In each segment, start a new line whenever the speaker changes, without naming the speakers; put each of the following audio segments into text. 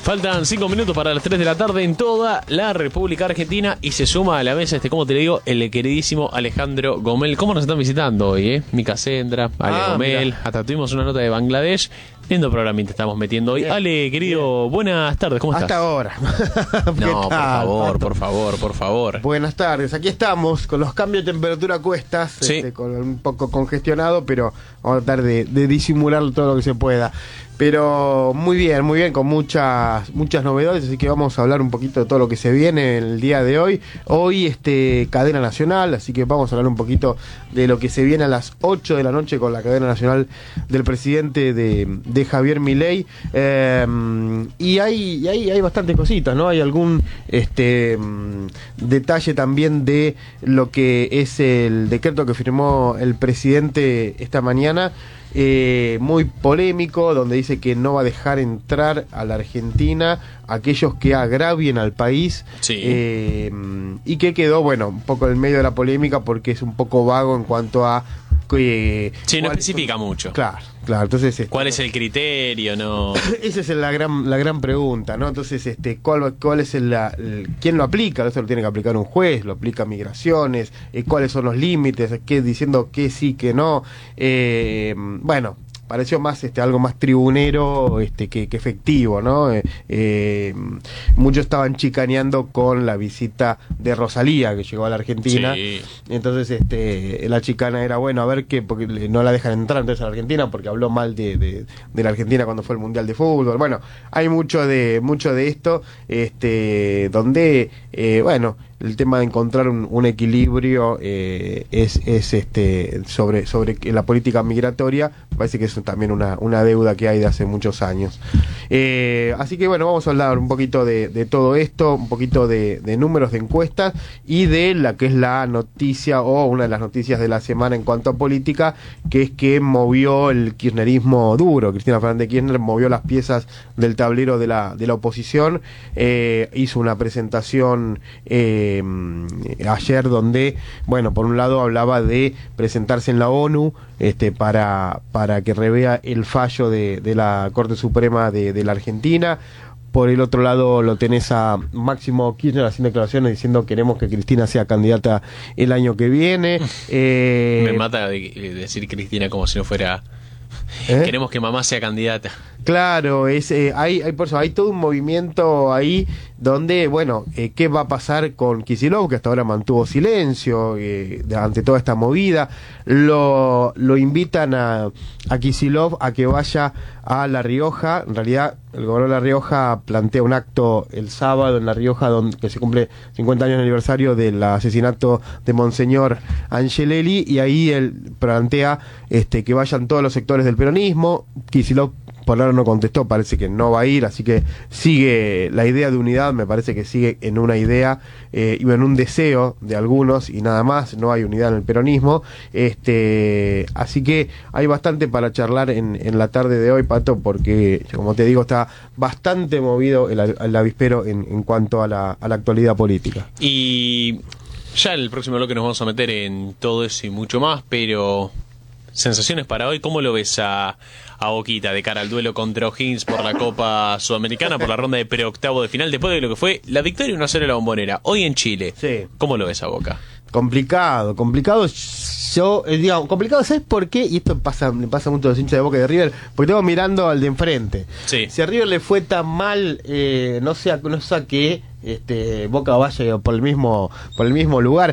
Faltan 5 minutos para las 3 de la tarde en toda la República Argentina y se suma a la mesa, como te le digo, el queridísimo Alejandro Gomel. ¿Cómo nos están visitando hoy, Mica Sendra, Ale Gomel, mira. Hasta tuvimos una nota de Bangladesh. Lindo programita estamos metiendo hoy. Ale, querido, buenas tardes, ¿cómo estás?
Hasta ahora.
No, por favor.
Buenas tardes, aquí estamos con los cambios de temperatura a cuestas,
sí.
Con un poco congestionado, pero vamos a tratar de disimular todo lo que se pueda. Pero muy bien, con muchas novedades, así que vamos a hablar un poquito de todo lo que se viene el día de hoy. Hoy cadena nacional, así que vamos a hablar un poquito de lo que se viene a las 8 de la noche con la cadena nacional del presidente de Javier Milei. Y hay bastantes cositas, ¿no? Hay algún detalle también de lo que es el decreto que firmó el presidente esta mañana. Muy polémico, donde dice que no va a dejar entrar a la Argentina aquellos que agravien al país,
sí.
Y que quedó, un poco en el medio de la polémica porque es un poco vago en cuanto a
sí, no especifica mucho.
Claro, entonces
¿cuál es el criterio? No.
Esa es la gran pregunta, ¿no? Entonces, ¿cuál es quién lo aplica? Eso lo tiene que aplicar un juez, lo aplica Migraciones, cuáles son los límites, diciendo que sí, que no. Pareció más algo más tribunero que efectivo, ¿no? Muchos estaban chicaneando con la visita de Rosalía, que llegó a la Argentina.
Sí.
Entonces la chicana era, a ver qué, porque no la dejan entrar entonces a la Argentina porque habló mal de la Argentina cuando fue el Mundial de Fútbol. Bueno, hay mucho de esto, donde el tema de encontrar un equilibrio es sobre la política migratoria. Parece que es también una deuda que hay de hace muchos años. Así que vamos a hablar un poquito de todo esto, un poquito de números de encuestas y de la que es la noticia o una de las noticias de la semana en cuanto a política, que es que movió el kirchnerismo duro. Cristina Fernández de Kirchner movió las piezas del tablero de la oposición, hizo una presentación ayer donde, por un lado hablaba de presentarse en la ONU para que revea el fallo de la Corte Suprema de la Argentina. Por el otro lado lo tenés a Máximo Kirchner haciendo declaraciones diciendo queremos que Cristina sea candidata el año que viene.
Me mata decir Cristina como si no fuera... Queremos que mamá sea candidata.
Claro, por eso hay todo un movimiento ahí donde, ¿qué va a pasar con Kicillof, que hasta ahora mantuvo silencio ante toda esta movida? Lo invitan a Kicillof a que vaya a La Rioja. En realidad, el gobernador de La Rioja plantea un acto el sábado en La Rioja, que se cumple 50 años de aniversario del asesinato de Monseñor Angelelli, y ahí él plantea que vayan todos los sectores del peronismo. Kicillof por ahora no contestó, parece que no va a ir, así que sigue la idea de unidad, me parece que sigue en una idea y en un deseo de algunos y nada más, no hay unidad en el peronismo. Así que hay bastante para charlar en la tarde de hoy, Pato, porque como te digo está bastante movido el avispero en cuanto a la actualidad política.
Y ya en el próximo bloque nos vamos a meter en todo eso y mucho más, pero... sensaciones para hoy, ¿cómo lo ves a Boquita de cara al duelo contra O'Higgins por la Copa Sudamericana, por la ronda de preoctavo de final, después de lo que fue la victoria 1-0 en la Bombonera, hoy en Chile?
Sí.
¿Cómo lo ves a Boca?
Complicado, complicado, ¿sabes por qué? Y esto le pasa mucho a los hinchas de Boca y de River, porque estamos mirando al de enfrente.
Sí.
Si a River le fue tan mal, no sé a qué, Boca vaya por el mismo lugar,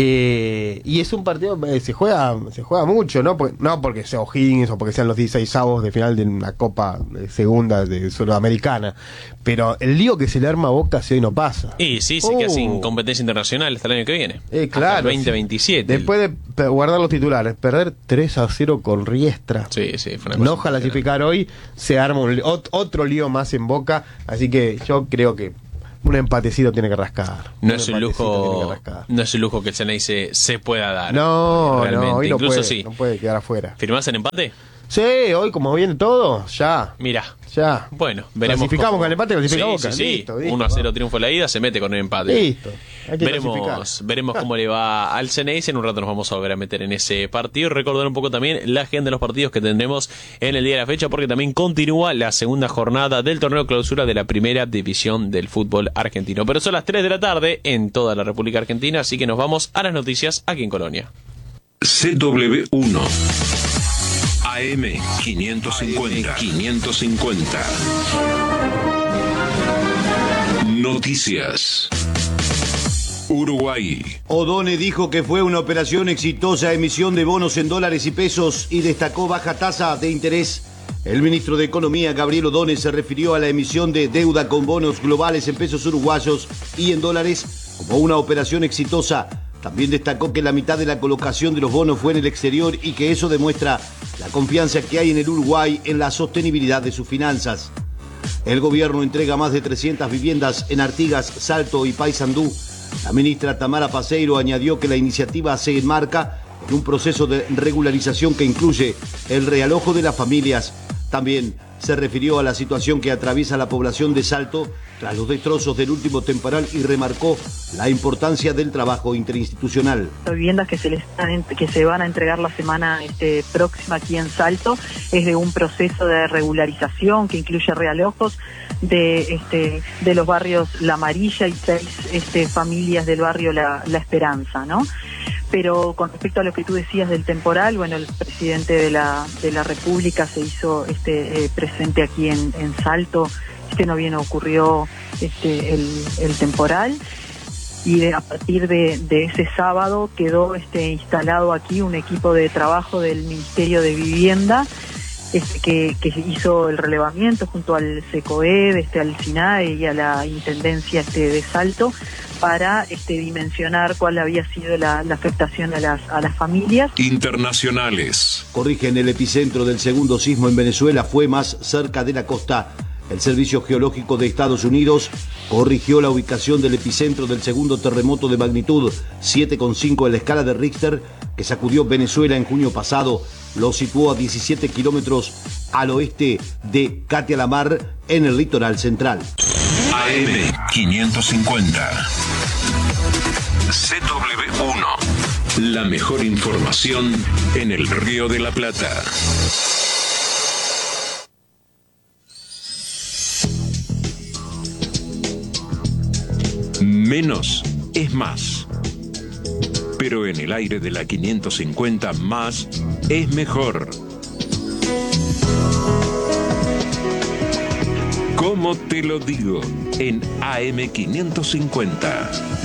y es un partido se juega mucho, no porque sea O'Higgins o porque sean los 16avos de final de una Copa segunda de Sudamericana, pero el lío que se le arma a Boca si hoy no pasa.
Y sí, se queda sin competencia internacional hasta el año que viene,
claro,
hasta el 2027.
Después de guardar los titulares, perder 3-0 con Riestra,
sí, fue una cosa
no clasificar hoy, se arma otro lío más en Boca, así que yo creo que un empatecito tiene que rascar.
No es un lujo que el Ceney se pueda dar.
No,
realmente.
hoy no
incluso
puede,
sí.
no puede quedar afuera.
¿Firmás el empate?
Sí, hoy como viene todo, ya.
Mira.
Ya.
Bueno, veremos.
Clasificamos con el empate, clasificamos
sí,
Boca.
sí, sí.
Listo, listo.
1-0 triunfo en la ida, se mete con el empate.
Listo. Hay que clasificar.
Veremos cómo le va al Ceneice. En un rato nos vamos a volver a meter en ese partido. Recordar un poco también la agenda de los partidos que tendremos en el día de la fecha, porque también continúa la segunda jornada del torneo clausura de la primera división del fútbol argentino. Pero son las 3 de la tarde en toda la República Argentina, así que nos vamos a las noticias aquí en Colonia.
CW1 AM 550. Noticias. Uruguay.
O'Donnell dijo que fue una operación exitosa, emisión de bonos en dólares y pesos, y destacó baja tasa de interés. El ministro de Economía, Gabriel O'Donnell, se refirió a la emisión de deuda con bonos globales en pesos uruguayos y en dólares como una operación exitosa. También destacó que la mitad de la colocación de los bonos fue en el exterior y que eso demuestra la confianza que hay en el Uruguay en la sostenibilidad de sus finanzas. El gobierno entrega más de 300 viviendas en Artigas, Salto y Paysandú. La ministra Tamara Paseiro añadió que la iniciativa se enmarca en un proceso de regularización que incluye el realojo de las familias. También se refirió a la situación que atraviesa la población de Salto tras los destrozos del último temporal y remarcó la importancia del trabajo interinstitucional.
Las viviendas que se van a entregar la semana próxima aquí en Salto es de un proceso de regularización que incluye realojos de los barrios La Amarilla y 6 familias del barrio La Esperanza, ¿no? Pero con respecto a lo que tú decías del temporal, bueno, el presidente de la República se hizo presente aquí en Salto. No bien ocurrió el temporal y a partir de ese sábado quedó instalado aquí un equipo de trabajo del Ministerio de Vivienda que hizo el relevamiento junto al SECOED, al SINAE y a la Intendencia de Salto para dimensionar cuál había sido la afectación a las familias.
Internacionales.
Corrigen, el epicentro del segundo sismo en Venezuela fue más cerca de la costa. El Servicio Geológico de Estados Unidos corrigió la ubicación del epicentro del segundo terremoto de magnitud 7,5 en la escala de Richter que sacudió Venezuela en junio pasado. Lo situó a 17 kilómetros al oeste de Catia-la-Mar, en el litoral central.
AM 550. CW1. La mejor información en el Río de la Plata. Menos es más. Pero en el aire de la 550 más es mejor. ¿Cómo te lo digo? En AM 550.